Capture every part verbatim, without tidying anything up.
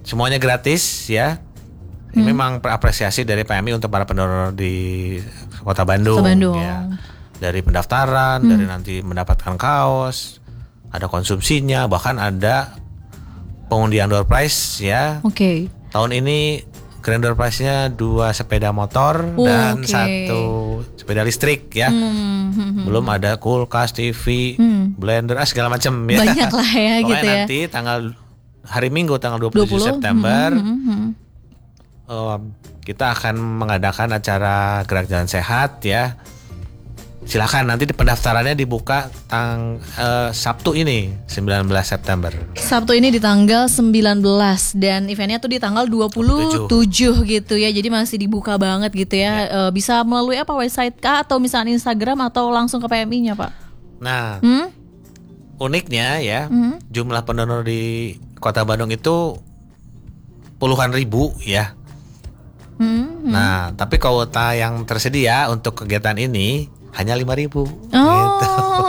semuanya gratis ya. Ini hmm. memang apresiasi dari P M I untuk para pendonor di Kota Bandung, Kota Bandung. Ya. Dari pendaftaran, hmm. dari nanti mendapatkan kaos, ada konsumsinya, bahkan ada pengundian door prize ya. Oke. Okay. Tahun ini grand door prize-nya dua sepeda motor oh, dan okay. satu sepeda listrik ya. Hmm, hmm, hmm. Belum ada kulkas, T V, hmm. blender, ah, segala macam ya. Banyak lah ya gitu ya. Nanti tanggal hari Minggu tanggal dua puluh tujuh September hmm, hmm, hmm. Uh, kita akan mengadakan acara gerak jalan sehat ya. Silakan, nanti di pendaftarannya dibuka tang uh, Sabtu ini sembilan belas September. Sabtu ini di tanggal sembilan belas dan eventnya tuh di tanggal dua puluh tujuh gitu ya. Jadi masih dibuka banget gitu ya. ya. Uh, bisa melalui apa, website kah atau misalnya Instagram atau langsung ke P M I-nya, Pak? Nah, hmm? uniknya ya, hmm? jumlah pendonor di Kota Bandung itu puluhan ribu ya. Hmm, hmm. Nah, tapi kuota yang tersedia untuk kegiatan ini hanya lima ribu. Oh, gitu.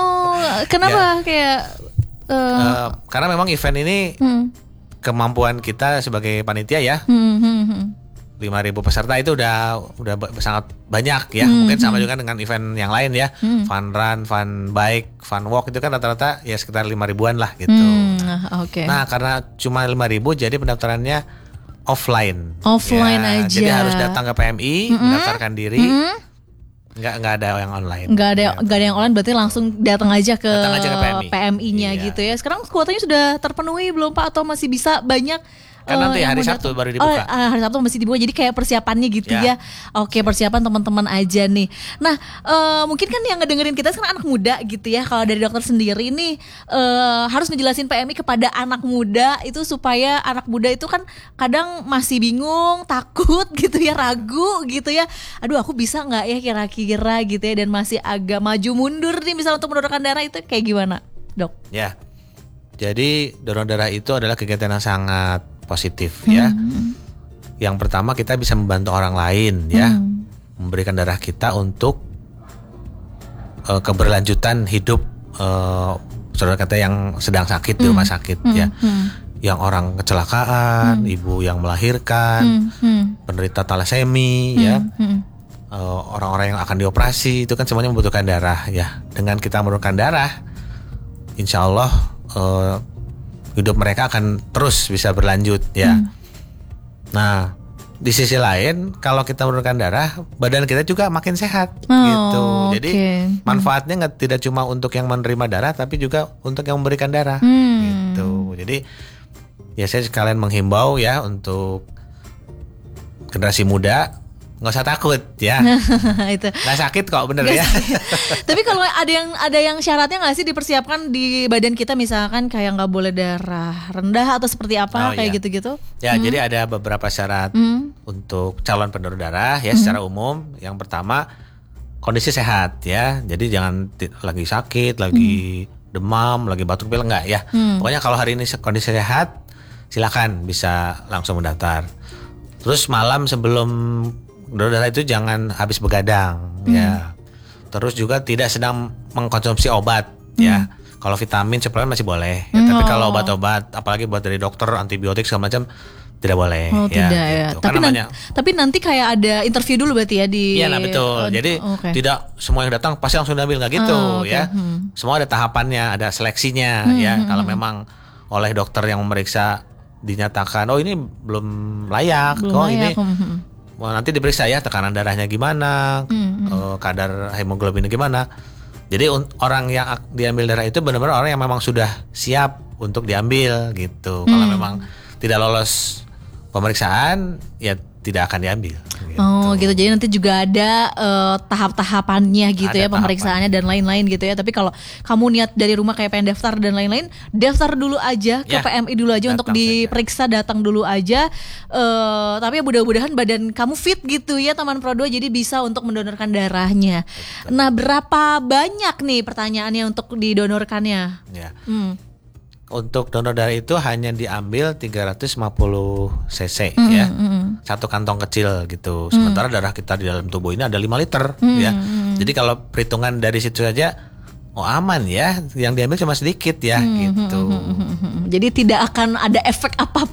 Kenapa ya. kayak? Uh... Uh, karena memang event ini hmm. kemampuan kita sebagai panitia ya, hmm, hmm, hmm. lima ribu peserta itu udah udah sangat banyak ya. Hmm, Mungkin sama hmm. juga dengan event yang lain ya, hmm. fun run, fun bike, fun walk itu kan rata-rata ya sekitar lima ribuan lah gitu. Hmm, Oke. Okay. Nah, karena cuma lima ribu jadi pendaftarannya offline. Offline ya, aja. Jadi harus datang ke P M I, mm-hmm. mendaftarkan diri. Mm-hmm. Nggak nggak ada yang online. Nggak ada ya. nggak ada yang online, berarti langsung datang aja ke, datang aja ke P M I. P M I-nya iya. gitu ya. Sekarang kuotanya sudah terpenuhi belum, Pak, atau masih bisa banyak? Kan uh, nanti hari Sabtu datang. Baru dibuka. Oh, hari Sabtu masih dibuka. Jadi kayak persiapannya gitu ya. ya. Oke, persiapan teman-teman aja nih. Nah, uh, mungkin kan yang ngedengerin kita sekarang anak muda gitu ya. Kalau dari dokter sendiri nih uh, harus ngejelasin P M I kepada anak muda itu supaya anak muda itu kan kadang masih bingung, takut gitu ya, ragu gitu ya. Aduh, aku bisa nggak ya kira-kira gitu ya, dan masih agak maju mundur nih misalnya untuk mendonorkan darah, itu kayak gimana, Dok? Ya. Jadi donor darah itu adalah kegiatan yang sangat positif ya. Hmm. Yang pertama, kita bisa membantu orang lain ya, hmm. memberikan darah kita untuk uh, keberlanjutan hidup uh, saudara kita yang sedang sakit hmm. di rumah sakit hmm. ya, hmm. yang orang kecelakaan, hmm. ibu yang melahirkan, hmm. Hmm. penderita talasemi hmm. ya, hmm. Uh, orang-orang yang akan dioperasi, itu kan semuanya membutuhkan darah ya. Dengan kita menurunkan darah, insya Allah uh, hidup mereka akan terus bisa berlanjut ya. Hmm. Nah, di sisi lain kalau kita menurunkan darah, badan kita juga makin sehat oh, gitu. Jadi okay. manfaatnya nggak tidak cuma untuk yang menerima darah, tapi juga untuk yang memberikan darah hmm. gitu. Jadi ya saya sekalian menghimbau ya untuk generasi muda, nggak usah takut ya. Itu nggak sakit kok, bener gak ya. Tapi kalau ada yang ada yang syaratnya nggak sih dipersiapkan di badan kita, misalkan kayak nggak boleh darah rendah atau seperti apa, oh, kayak iya. gitu-gitu? Ya, hmm. jadi ada beberapa syarat hmm. untuk calon pendonor darah ya, hmm. secara umum. Yang pertama, kondisi sehat ya. Jadi jangan t- lagi sakit, lagi hmm. demam, lagi batuk pilek, enggak ya. Hmm. Pokoknya kalau hari ini kondisi sehat, silakan bisa langsung mendaftar. Terus malam sebelum donor darah itu jangan habis begadang hmm. ya. Terus juga tidak sedang mengkonsumsi obat hmm. ya. Kalau vitamin suplemen masih boleh ya. Hmm. Tapi kalau obat-obat, apalagi buat dari dokter, antibiotik segala macam, tidak boleh. Oh, ya, tidak gitu. ya. Kan Tapi, namanya, nanti, tapi nanti kayak ada interview dulu berarti ya di. Iya, nah betul. Oh, Jadi okay. tidak semua yang datang pasti langsung diambil, nggak gitu oh, okay. ya. Hmm. Semua ada tahapannya, ada seleksinya hmm, ya. Hmm. Kalau memang oleh dokter yang memeriksa dinyatakan, oh ini belum layak, belum oh layak. ini. Hmm. Well, nanti diperiksa ya tekanan darahnya gimana, hmm, hmm. Uh, kadar hemoglobinnya gimana. Jadi un- orang yang diambil darah itu benar-benar orang yang memang sudah siap untuk diambil gitu. Hmm. Kalau memang tidak lolos pemeriksaan, ya tidak akan diambil. Gitu. Oh gitu, jadi nanti juga ada uh, tahap-tahapannya gitu ada ya, pemeriksaannya dan lain-lain gitu ya. Tapi kalau kamu niat dari rumah kayak pengen daftar dan lain-lain, daftar dulu aja ke ya, P M I dulu aja untuk diperiksa, saja. Datang dulu aja. Uh, tapi ya mudah-mudahan badan kamu fit gitu ya teman Pro dua, jadi bisa untuk mendonorkan darahnya. Betul. Nah, berapa banyak nih pertanyaannya untuk didonorkannya? Ya. Hmm. Untuk donor darah itu hanya diambil tiga ratus lima puluh cc mm, ya. Mm. Satu kantong kecil gitu. Sementara mm. darah kita di dalam tubuh ini ada lima liter mm, ya. Mm. Jadi kalau perhitungan dari situ saja, oh aman ya. Yang diambil cuma sedikit ya mm, gitu. Mm, mm, mm. Jadi tidak akan ada efek apapun